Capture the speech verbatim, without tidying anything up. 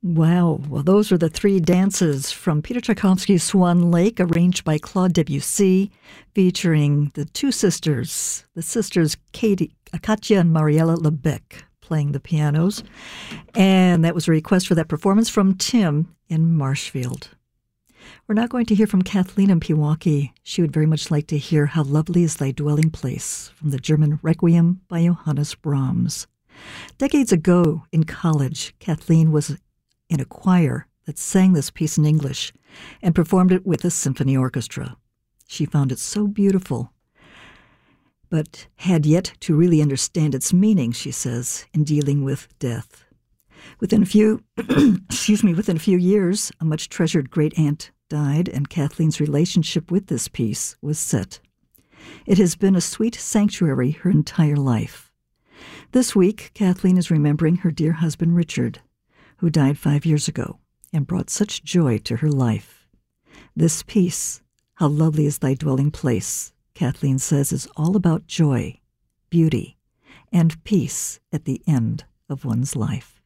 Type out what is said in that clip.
Wow. Well, those are the three dances from Peter Tchaikovsky's Swan Lake, arranged by Claude Debussy, featuring the two sisters, the sisters Katie, Katya and Mariella Lebec, playing the pianos. And that was a request for that performance from Tim in Marshfield. We're now going to hear from Kathleen in Pewaukee. She would very much like to hear How Lovely is Thy Dwelling Place from the German Requiem by Johannes Brahms. Decades ago in college, Kathleen was in a choir that sang this piece in English and performed it with a symphony orchestra. She found it so beautiful, but had yet to really understand its meaning, she says, in dealing with death. Within a few, excuse me, within a few years, a much treasured great-aunt died, and Kathleen's relationship with this piece was set. It has been a sweet sanctuary her entire life. This week, Kathleen is remembering her dear husband, Richard, who died five years ago and brought such joy to her life. This piece, How Lovely is Thy Dwelling Place, Kathleen says, is all about joy, beauty, and peace at the end of one's life.